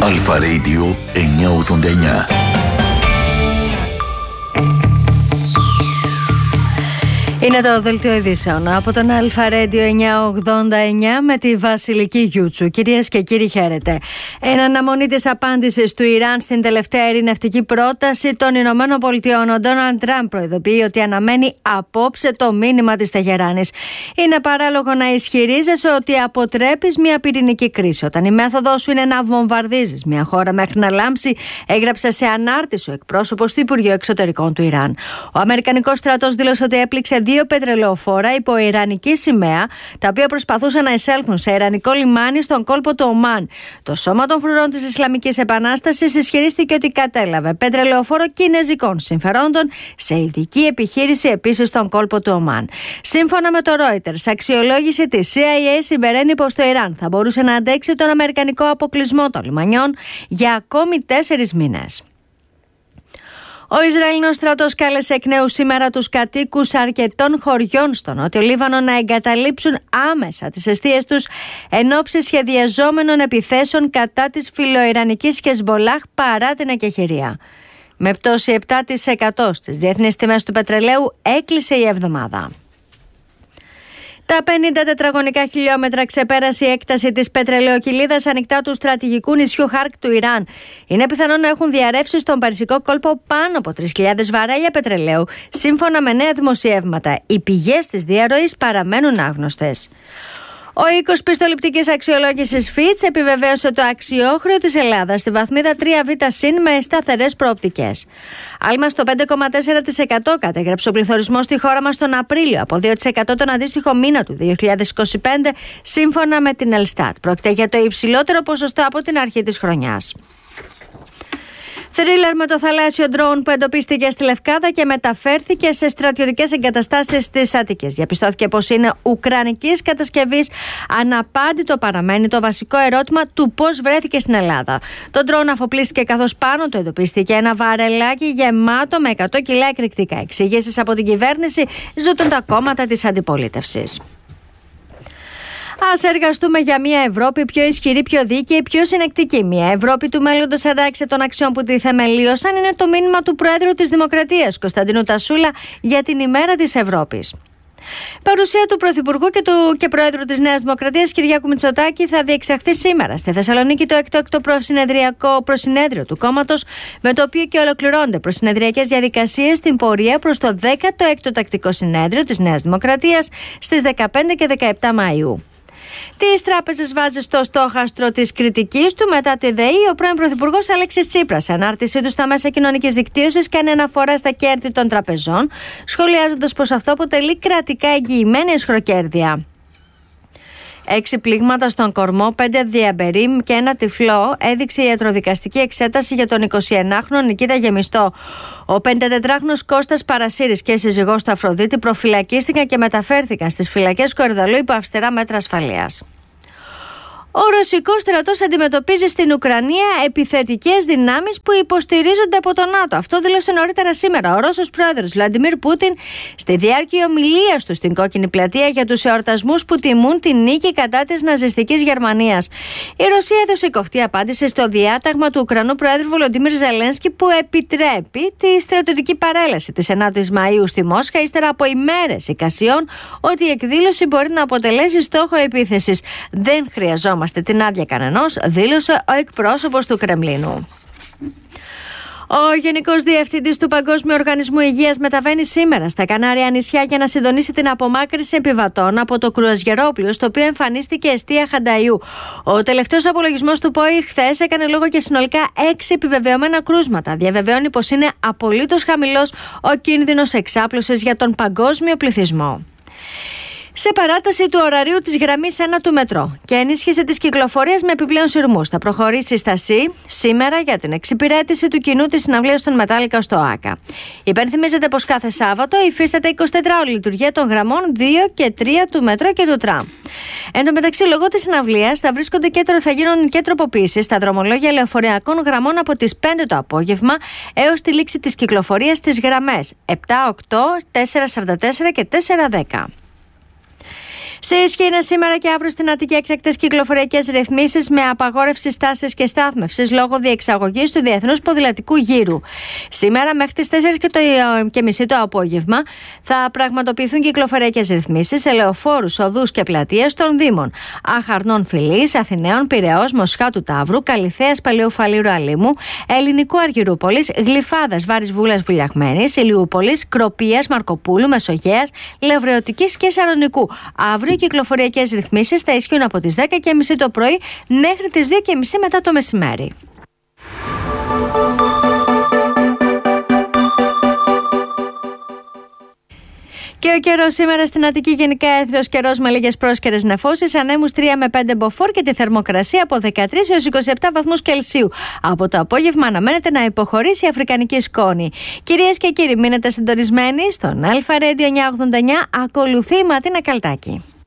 Αλφα Radio 989. Είναι το δελτίο ειδήσεων από τον Αλφα Radio 989 με τη Βασιλική Γιούτσου. Κυρίες και κύριοι, χαίρετε. Εν αναμονή της απάντησης του Ιράν στην τελευταία ειρηνευτική πρόταση των Ηνωμένων Πολιτειών, ο Ντόναλντ Τραμπ προειδοποιεί ότι αναμένει απόψε το μήνυμα της Τεχεράνης. Είναι παράλογο να ισχυρίζεσαι ότι αποτρέπεις μια πυρηνική κρίση όταν η μέθοδός σου είναι να βομβαρδίζεις μια χώρα μέχρι να λάμψει, έγραψε σε ανάρτηση ο εκπρόσωπος του Υπουργείου Εξωτερικών του Ιράν. Ο Αμερικανικός στρατός δήλωσε ότι έπληξε 2 πετρελαιοφόρα υπό ιρανική σημαία, τα οποία προσπαθούσαν να εισέλθουν σε ιρανικό λιμάνι στον κόλπο του Ομάν. Το Σώμα των Φρουρών της Ισλαμικής Επανάστασης ισχυρίστηκε ότι κατέλαβε πετρελαιοφόρο κινεζικών συμφερόντων σε ειδική επιχείρηση επίσης στον κόλπο του Ομάν. Σύμφωνα με το Reuters, αξιολόγηση της CIA συμπεραίνει πως το Ιράν θα μπορούσε να αντέξει τον αμερικανικό αποκλεισμό των λιμανιών για ακόμη 4 μήνες. Ο Ισραηλινός στρατός κάλεσε εκ νέου σήμερα τους κατοίκους αρκετών χωριών στο Νότιο Λίβανο να εγκαταλείψουν άμεσα τις εστίες τους εν ώψη σχεδιαζόμενων επιθέσεων κατά της φιλοϊρανικής Χεσμολάχ παρά την εκεχηρία. Με πτώση 7% στις διεθνείς τιμές του πετρελαίου έκλεισε η εβδομάδα. Τα 50 τετραγωνικά χιλιόμετρα ξεπέρασε η έκταση της πετρελαιοκυλίδας ανοιχτά του στρατηγικού νησιού Χάρκ του Ιράν. Είναι πιθανό να έχουν διαρρεύσει στον Περσικό κόλπο πάνω από 3.000 βαρέλια πετρελαίου, σύμφωνα με νέα δημοσιεύματα. Οι πηγές της διαρροής παραμένουν άγνωστες. Ο οίκος πιστοληπτικής αξιολόγησης Fitch επιβεβαίωσε το αξιόχρεο της Ελλάδας στη βαθμίδα 3β συν με σταθερές προοπτικές. Άλμα στο 5,4% κατέγραψε ο πληθωρισμός στη χώρα μας τον Απρίλιο, από 2% τον αντίστοιχο μήνα του 2025, σύμφωνα με την Ελστάτ. Πρόκειται για το υψηλότερο ποσοστό από την αρχή της χρονιάς. Θρίλερ με το θαλάσσιο ντρόουν που εντοπίστηκε στη Λευκάδα και μεταφέρθηκε σε στρατιωτικές εγκαταστάσεις της Αττικής. Διαπιστώθηκε πως είναι ουκρανικής κατασκευής. Αναπάντητο παραμένει το βασικό ερώτημα του πώς βρέθηκε στην Ελλάδα. Το ντρόουν αφοπλίστηκε καθώς πάνω του εντοπίστηκε ένα βαρελάκι γεμάτο με 100 κιλά εκρηκτικά. Εξηγήσεις από την κυβέρνηση ζητούν τα κόμματα της αντιπολίτευσης. Ας εργαστούμε για μια Ευρώπη πιο ισχυρή, πιο δίκαιη, πιο συνεκτική. Μια Ευρώπη του μέλλοντος αντάξει των αξιών που τη θεμελίωσαν είναι το μήνυμα του Προέδρου της Δημοκρατίας, Κωνσταντίνου Τασούλα, για την ημέρα της Ευρώπης. Παρουσία του Πρωθυπουργού και Προέδρου της Νέας Δημοκρατίας, Κυριάκου Μητσοτάκη, θα διεξαχθεί σήμερα στη Θεσσαλονίκη το 6ο προσυνεδριακό προσυνέδριο του κόμματος, με το οποίο και ολοκληρώνονται προσυνεδριακές διαδικασίες στην πορεία προς το 16ο τακτικό συνέδριο της Νέας Δημοκρατίας στις 15 και 17 Μαΐου. Τις τράπεζες βάζει στο στόχαστρο της κριτικής του μετά τη ΔΕΗ ο πρώην Πρωθυπουργός Αλέξης Τσίπρας. Σε ανάρτησή του στα μέσα κοινωνικής δικτύωσης κάνει αναφορά στα κέρδη των τραπεζών, σχολιάζοντας πως αυτό αποτελεί κρατικά εγγυημένη ισχροκέρδεια. 6 πλήγματα στον κορμό, 5 διαμπερίμ και 1 τυφλό έδειξε η ιατροδικαστική εξέταση για τον 21χρονο Νικήτα Γεμιστό. Ο 54χρονος Κώστας Παρασύρης και η σύζυγός του Αφροδίτη προφυλακίστηκαν και μεταφέρθηκαν στις φυλακές Κορυδαλού υπό αυστηρά μέτρα ασφαλείας. Ο ρωσικός στρατός αντιμετωπίζει στην Ουκρανία επιθετικές δυνάμεις που υποστηρίζονται από το ΝΑΤΟ. Αυτό δήλωσε νωρίτερα σήμερα ο Ρώσος πρόεδρος Βλαντιμίρ Πούτιν στη διάρκεια ομιλίας του στην Κόκκινη Πλατεία για τους εορτασμούς που τιμούν την νίκη κατά της ναζιστικής Γερμανίας. Η Ρωσία έδωσε κοφτή απάντηση στο διάταγμα του Ουκρανού Προέδρου Βολοντιμίρ Ζελένσκι που επιτρέπει τη στρατιωτική παρέλαση της 9ης Μαΐου στη Μόσχα ύστερα από ημέρες εικασιών ότι η εκδήλωση μπορεί να αποτελέσει στόχο επίθεσης. Δεν χρειαζόμαστε την άδεια κανενός, δήλωσε ο εκπρόσωπος του Κρεμλίνου. Ο Γενικός Διευθυντής του Παγκόσμιου Οργανισμού Υγείας μεταβαίνει σήμερα στα Κανάρια νησιά για να συντονίσει την απομάκρυνση επιβατών από το κρουαζιερόπλοιο στο οποίο εμφανίστηκε εστία Χανταϊού. Ο τελευταίος απολογισμός του ΠΟΗ χθες έκανε λόγο για συνολικά 6 επιβεβαιωμένα κρούσματα. Διαβεβαιώνει πως είναι απολύτως χαμηλός ο κίνδυνος εξάπλωσης για τον παγκόσμιο πληθυσμό. Σε παράταση του ωραρίου της γραμμής 1 του μετρό και ενίσχυση της κυκλοφορίας με επιπλέον σειρμούς, θα προχωρήσει η στασί σήμερα για την εξυπηρέτηση του κοινού της συναυλίας των Μετάλλικα στο ΆΚΑ. Υπενθυμίζεται πως κάθε Σάββατο υφίσταται 24ωρη λειτουργία των γραμμών 2 και 3 του μετρό και του τραμ. Εν τω μεταξύ, λόγω της συναυλίας θα γίνουν και τροποποίησεις στα δρομολόγια λεωφορειακών γραμμών από τις 5 το απόγευμα έως τη λήξη της κυκλοφορίας στις γραμμές 7, 8, 4, 44 και 4, 10. Σε ισχύ είναι σήμερα και αύριο στην Αττική έκτακτες κυκλοφοριακές ρυθμίσεις με απαγόρευση στάσης και στάθμευσης λόγω διεξαγωγής του Διεθνούς Ποδηλατικού Γύρου. Σήμερα μέχρι τις 4:30 το απόγευμα θα πραγματοποιηθούν κυκλοφοριακές ρυθμίσεις σε λεωφόρους, οδούς και πλατείες των Δήμων Αχαρνών Φυλής, Αθηναίων, Πειραιώς, Μοσχάτου Ταύρου, Καλιθέας, Παλαιού Φαλήρου Αλήμου, Ελληνικού Αργυρούπολης, Γλυφάδας, Βάρης Βούλας Βουλιαγμένης, Ηλιούπολης, Κροπίας, Μαρκοπούλου, Μεσογέας, Λευρεωτικής και Σαρονικού. Αύριο οι κυκλοφοριακές ρυθμίσεις θα ισχύουν από τις 10:30 το πρωί μέχρι τις 2:30 μετά το μεσημέρι. Και ο καιρός σήμερα στην Αττική γενικά έθριος καιρός με λίγες πρόσκαιρες νεφώσεις, ανέμους 3 με 5 μποφόρ και τη θερμοκρασία από 13 έως 27 βαθμούς Κελσίου. Από το απόγευμα αναμένεται να υποχωρήσει η αφρικανική σκόνη. Κυρίες και κύριοι, μείνετε συντονισμένοι στον Αλφα Radio 989, ακολουθεί η Ματίνα Καλτάκη.